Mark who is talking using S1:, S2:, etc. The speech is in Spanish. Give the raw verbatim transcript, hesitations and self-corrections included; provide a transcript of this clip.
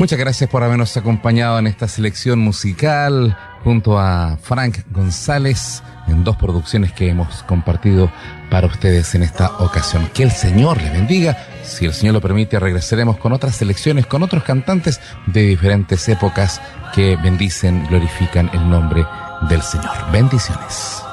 S1: Muchas gracias por habernos acompañado en esta selección musical junto a Frank González en dos producciones que hemos compartido para ustedes en esta ocasión. Que el Señor les bendiga. Si el Señor lo permite, regresaremos con otras selecciones, con otros cantantes de diferentes épocas que bendicen, glorifican el nombre del Señor. Bendiciones.